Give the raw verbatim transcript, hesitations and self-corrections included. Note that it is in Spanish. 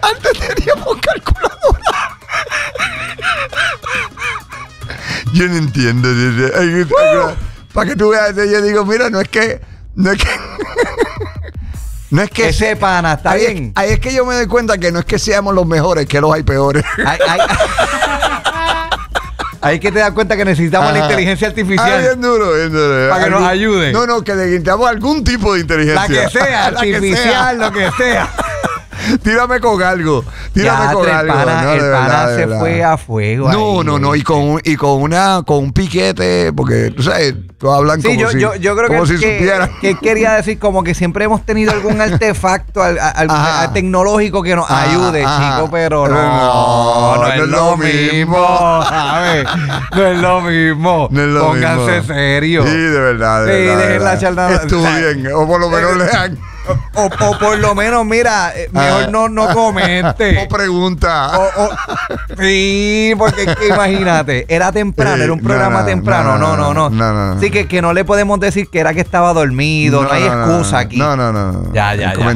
Antes teníamos calculadora. Yo no entiendo. Uh. Para que tú veas, yo digo, mira, no es que... No es que... No es que ese pana está ahí bien. Es, ahí es que yo me doy cuenta que no es que seamos los mejores, que los hay peores. Ahí, ahí, ahí que te das cuenta que necesitamos Ajá. la inteligencia artificial. Ah, bien duro, bien duro. Para que algún, nos ayude. No, no, que necesitamos algún tipo de inteligencia. La que sea, la artificial, que sea. lo que sea. Tírame con algo. Tírame ya, con el algo. Pana, no, el de pana verdad, de se verdad. fue a fuego. No, ahí, no, no. Y con, un, y con una con un piquete, porque tú sabes, todos hablan sí, como yo, si, yo, yo creo como que, si que, supieran. que quería decir como que siempre hemos tenido algún artefacto al, al, al tecnológico que nos Ajá, ayude, ajá. chico, pero no, no, no, no es lo mismo. A ver, no es lo mismo. No es lo Pónganse mismo. serios. Sí, de verdad, de Sí, verdad. dejen la charla. Estudien, o por lo menos lean. O, o, o por lo menos, mira, mejor Ah. no, no comente. O pregunta. O, o, sí, porque es que imagínate, era temprano, Sí, era un programa no, no, temprano, no, no, no. no, no, no. Así que, que no le podemos decir que era que estaba dormido, no, no hay no, excusa no, aquí. No, no, no. no. Ya, ya, El ya.